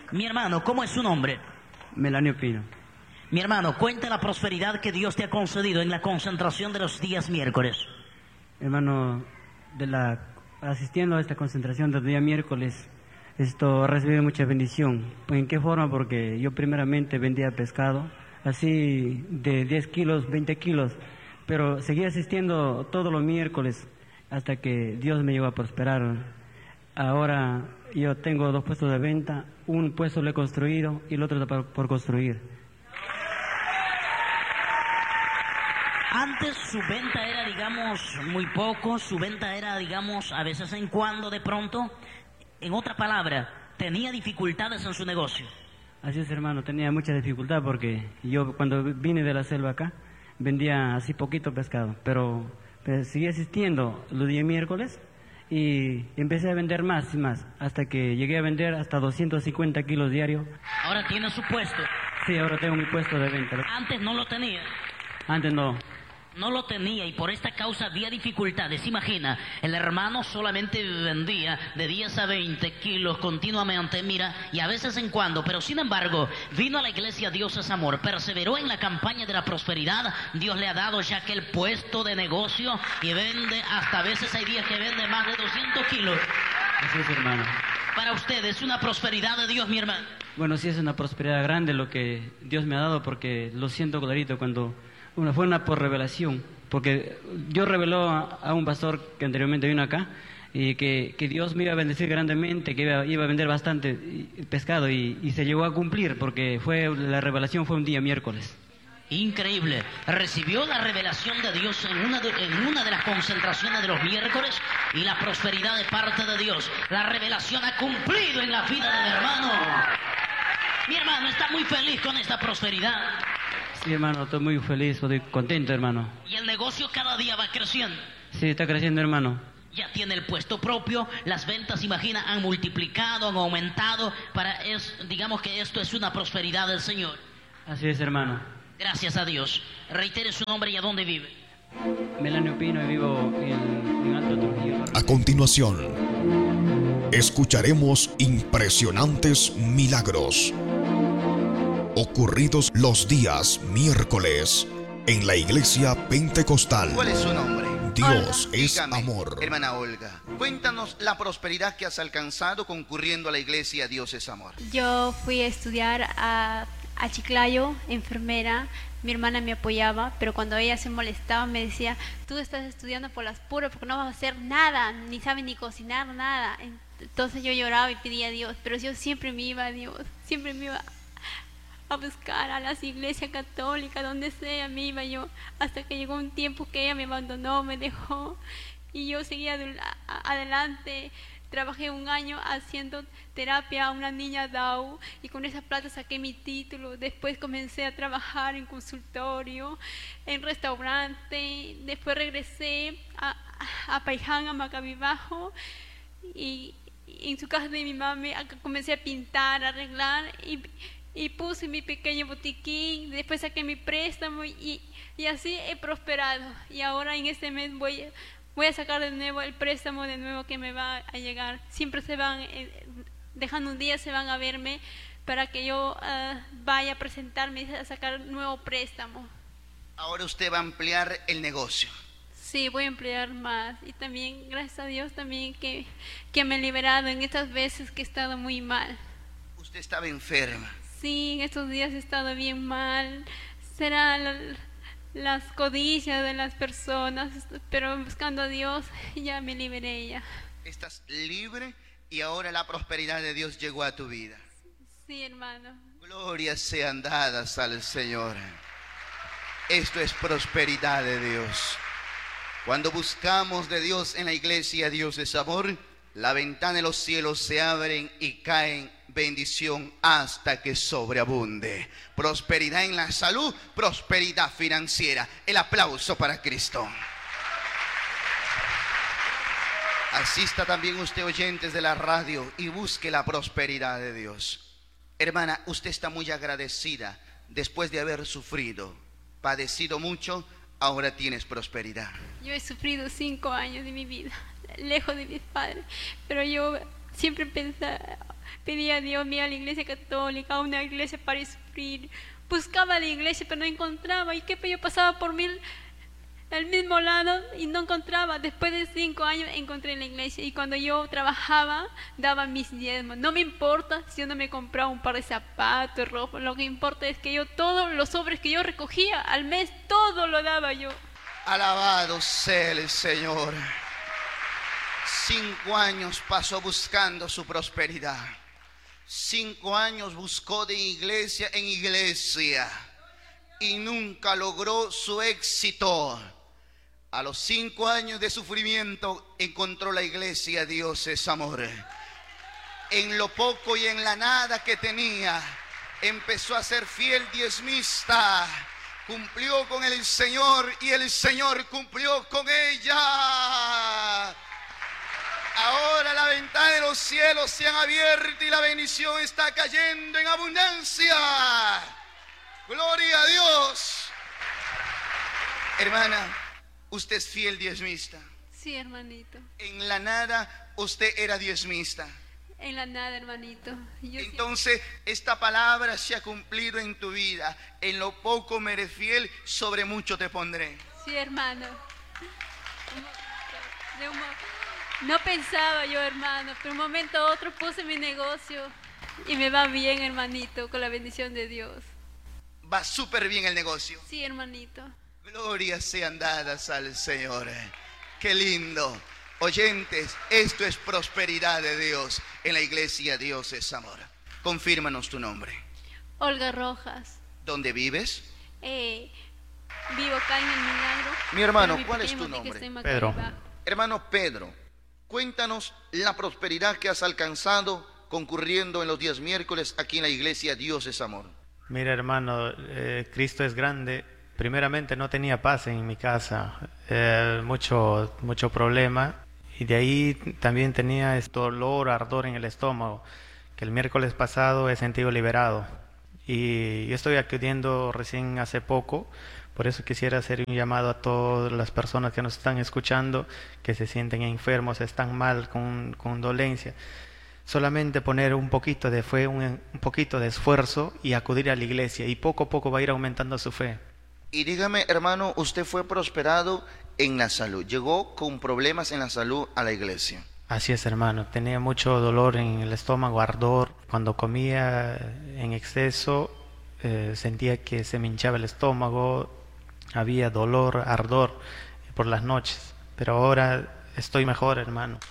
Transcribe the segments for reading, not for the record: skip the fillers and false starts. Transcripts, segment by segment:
Mi hermano, ¿cómo es su nombre? Melanio Pino. Mi hermano, cuenta la prosperidad que Dios te ha concedido en la concentración de los días miércoles. Hermano, asistiendo a esta concentración del día miércoles, recibí mucha bendición. ¿En qué forma? Porque yo primeramente vendía pescado, así de 10 kilos, 20 kilos, pero seguí asistiendo todos los miércoles hasta que Dios me llevó a prosperar. Ahora yo tengo 2 puestos de venta, un puesto lo he construido y el otro está por construir. Antes su venta era, digamos, muy poco, su venta era, digamos, a veces en cuando, de pronto. En otra palabra, tenía dificultades en su negocio. Así es, hermano, tenía mucha dificultad porque yo cuando vine de la selva acá, vendía así poquito pescado, pero seguí asistiendo los días miércoles y empecé a vender más y más, hasta que llegué a vender hasta 250 kilos diarios. Ahora tiene su puesto. Sí, ahora tengo mi puesto de venta. Antes no lo tenía. Antes no. No lo tenía y por esta causa había dificultades. Imagina, el hermano solamente vendía de 10 a 20 kilos continuamente, mira, y a veces en cuando, pero sin embargo, vino a la iglesia Dios es Amor, perseveró en la campaña de la prosperidad, Dios le ha dado ya que el puesto de negocio y vende, hasta a veces hay días que vende más de 200 kilos. Así es, hermano. Para usted es una prosperidad de Dios, mi hermano. Bueno, sí es una prosperidad grande lo que Dios me ha dado, porque lo siento clarito cuando... fue una por revelación, porque Dios reveló a un pastor que anteriormente vino acá y que Dios me iba a bendecir grandemente, que iba a vender bastante pescado y se llegó a cumplir porque la revelación fue un día miércoles. Increíble, recibió la revelación de Dios en una de las concentraciones de los miércoles y la prosperidad de parte de Dios. La revelación ha cumplido en la vida de mi hermano. Mi hermano está muy feliz con esta prosperidad. Sí, hermano, estoy muy feliz, estoy contento, hermano. Y el negocio cada día va creciendo. Sí, está creciendo, hermano. Ya tiene el puesto propio, las ventas, imagina, han multiplicado, han aumentado. Digamos que esto es una prosperidad del Señor. Así es, hermano. Gracias a Dios. Reitere su nombre y a dónde vive. Melanio Pino, y vivo en Alto Trujillo. A continuación, escucharemos impresionantes milagros ocurridos los días miércoles en la iglesia pentecostal. ¿Cuál es su nombre? Dios es Dígame, amor. hermana Olga, cuéntanos la prosperidad que has alcanzado concurriendo a la iglesia Dios es Amor. Yo fui a estudiar a Chiclayo, enfermera. Mi hermana me apoyaba, pero cuando ella se molestaba me decía: tú estás estudiando por las puras porque no vas a hacer nada, ni sabes ni cocinar nada. Entonces yo lloraba y pedía a Dios, pero yo siempre me iba a Dios, siempre me iba a buscar a las iglesias católicas, donde sea me iba yo, hasta que llegó un tiempo que ella me abandonó, me dejó, y yo seguía adelante. Trabajé un año haciendo terapia a una niña Down y con esa plata saqué mi título. Después comencé a trabajar en consultorio, en restaurante. Después regresé a Paiján, a Macabibajo, y en su casa de mi mami comencé a pintar, a arreglar, y puse mi pequeño botiquín. Después saqué mi préstamo y así he prosperado. Y ahora en este mes voy a sacar de nuevo el préstamo de nuevo que me va a llegar. Siempre se van, dejando un día se van a verme para que yo vaya a presentarme a sacar un nuevo préstamo. Ahora usted va a ampliar el negocio. Sí, voy a emplear más. Y también, gracias a Dios, también que me he liberado en estas veces que he estado muy mal. Usted estaba enferma. Sí, en estos días he estado bien mal. Será las codicias de las personas, pero buscando a Dios ya me liberé ya. Estás libre y ahora la prosperidad de Dios llegó a tu vida. Sí, hermano. Glorias sean dadas al Señor. Esto es prosperidad de Dios. Cuando buscamos de Dios en la iglesia Dios es Amor, la ventana de los cielos se abren y caen bendición hasta que sobreabunde. Prosperidad en la salud, prosperidad financiera. El aplauso para Cristo. Asista también usted, oyentes de la radio, y busque la prosperidad de Dios. Hermana, usted está muy agradecida después de haber sufrido, padecido mucho. Ahora tienes prosperidad. Yo he sufrido 5 años de mi vida lejos de mis padres, pero yo siempre pensaba, Pedía a Dios, mira, la iglesia católica, una iglesia para sufrir. Buscaba la iglesia, pero no encontraba. ¿Y qué? Yo pasaba por el mismo lado y no encontraba. Después de 5 años encontré la iglesia, y cuando yo trabajaba daba mis diezmos. No me importa si yo no me compraba un par de zapatos, ropa. Lo que importa es que yo, todos los sobres que yo recogía al mes, todo lo daba yo. Alabado sea el Señor. 5 años pasó buscando su prosperidad. 5 años buscó de iglesia en iglesia y nunca logró su éxito. A los 5 años de sufrimiento encontró la iglesia. Dios es amor. En lo poco y en la nada que tenía, empezó a ser fiel diezmista. Cumplió con el Señor y el Señor cumplió con ella. Ahora la ventana de los cielos se han abierto y la bendición está cayendo en abundancia. Gloria a Dios. Hermana, usted es fiel diezmista. Sí, hermanito. En la nada usted era diezmista. En la nada, hermanito. Entonces esta palabra se ha cumplido en tu vida. En lo poco me eres fiel, sobre mucho te pondré. Sí, hermano. No pensaba yo, hermano, pero un momento a otro puse mi negocio y me va bien, hermanito, con la bendición de Dios. Va súper bien el negocio. Sí, hermanito. Glorias sean dadas al Señor. Qué lindo. Oyentes, esto es prosperidad de Dios. En la iglesia Dios es amor. Confírmanos tu nombre. Olga Rojas. ¿Dónde vives? Vivo acá en El Milagro. Mi hermano, ¿cuál es tu nombre? Pedro. Hermano Pedro, cuéntanos la prosperidad que has alcanzado concurriendo en los días miércoles aquí en la iglesia Dios es amor. Mira, hermano, Cristo es grande. Primeramente no tenía paz en mi casa, mucho problema, y de ahí también tenía este dolor, ardor en el estómago, que el miércoles pasado he sentido liberado, y yo estoy acudiendo recién hace poco. Por eso quisiera hacer un llamado a todas las personas que nos están escuchando, que se sienten enfermos, están mal, con dolencia. Solamente poner un poquito de fe, un poquito de esfuerzo y acudir a la iglesia, y poco a poco va a ir aumentando su fe. Y dígame, hermano, usted fue prosperado en la salud. Llegó con problemas en la salud a la iglesia. Así es, hermano. Tenía mucho dolor en el estómago, ardor. Cuando comía en exceso, sentía que se me hinchaba el estómago. Había dolor, ardor por las noches. Pero ahora estoy mejor, hermano.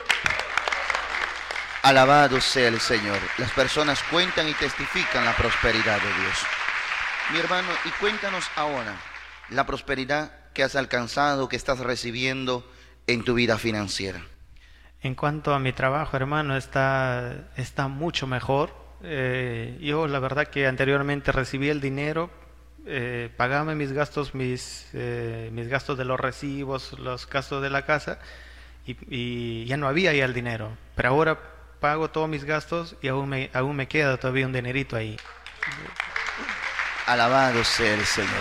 Alabado sea el Señor. Las personas cuentan y testifican la prosperidad de Dios. Mi hermano, y cuéntanos ahora la prosperidad que has alcanzado, que estás recibiendo en tu vida financiera. En cuanto a mi trabajo, hermano, está mucho mejor. Yo la verdad que anteriormente recibía el dinero, pagaba mis gastos, mis gastos de los recibos, los gastos de la casa, y ya no había ya el dinero. Pero ahora pago todos mis gastos y aún me queda todavía un dinerito ahí. Alabado sea el Señor.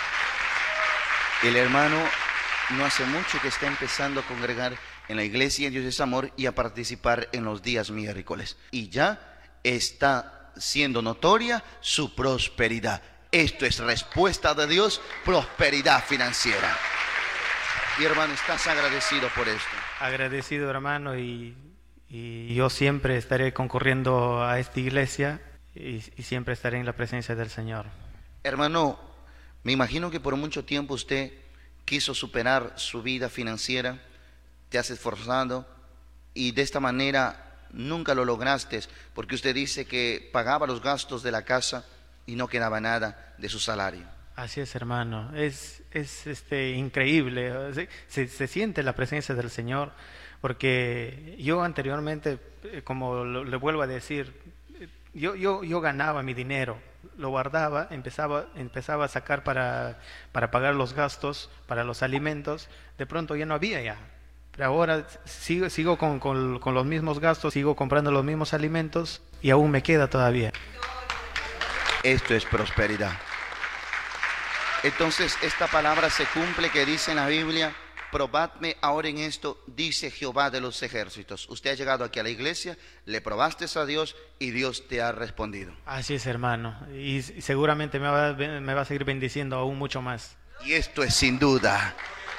El hermano no hace mucho que está empezando a congregar en la iglesia Dios es amor y a participar en los días miércoles. Y ya está siendo notoria su prosperidad. Esto es respuesta de Dios, prosperidad financiera. Y hermano, ¿estás agradecido por esto? Agradecido, hermano, y yo siempre estaré concurriendo a esta iglesia y siempre estaré en la presencia del Señor. Hermano, me imagino que por mucho tiempo usted quiso superar su vida financiera, te has esforzado y de esta manera nunca lo lograste, porque usted dice que pagaba los gastos de la casa y no quedaba nada de su salario. Así es, hermano, es increíble, se siente la presencia del Señor, porque yo anteriormente, como le vuelvo a decir, yo ganaba mi dinero, lo guardaba, empezaba a sacar para pagar los gastos, para los alimentos. De pronto ya no había ya. Pero ahora sigo con los mismos gastos, sigo comprando los mismos alimentos y aún me queda todavía. Esto es prosperidad. Entonces esta palabra se cumple que dice en la Biblia: probadme ahora en esto, dice Jehová de los ejércitos. Usted ha llegado aquí a la iglesia, le probaste a Dios y Dios te ha respondido. Así es, hermano. Y seguramente me va a seguir bendiciendo aún mucho más. Y esto es sin duda.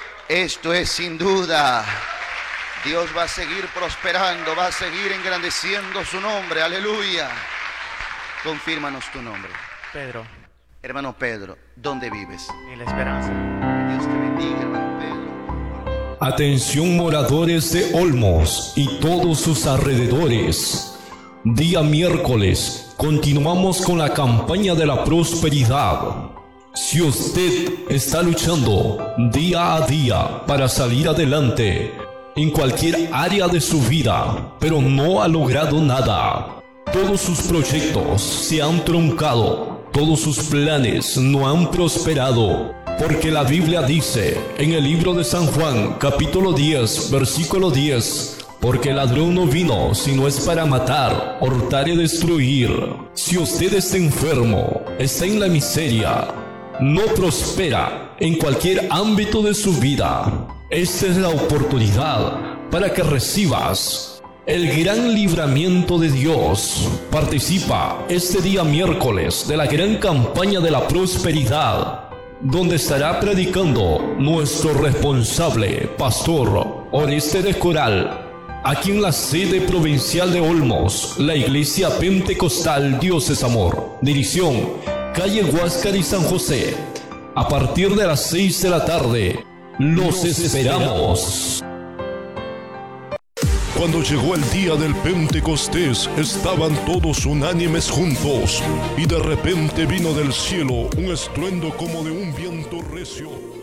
Dios va a seguir prosperando, va a seguir engrandeciendo su nombre. Aleluya. Confírmanos tu nombre. Pedro. Hermano Pedro, ¿dónde vives? En La Esperanza. Dios te bendiga, hermano Pedro. Atención, moradores de Olmos y todos sus alrededores. Día miércoles continuamos con la campaña de la prosperidad. Si usted está luchando día a día para salir adelante en cualquier área de su vida, pero no ha logrado nada, todos sus proyectos se han truncado, todos sus planes no han prosperado, porque la Biblia dice en el libro de San Juan, capítulo 10, versículo 10, porque el ladrón no vino sino es para matar, hurtar y destruir. Si usted está enfermo, está en la miseria, no prospera en cualquier ámbito de su vida, esta es la oportunidad para que recibas el gran libramiento de Dios. Participa este día miércoles de la gran campaña de la prosperidad, donde estará predicando nuestro responsable, Pastor Oreste de Coral, aquí en la sede provincial de Olmos, la Iglesia Pentecostal Dios es Amor. Dirección, calle Huáscar y San José. A partir de las 6 de la tarde, los esperamos. Cuando llegó el día del Pentecostés, estaban todos unánimes juntos, y de repente vino del cielo un estruendo como de un viento recio,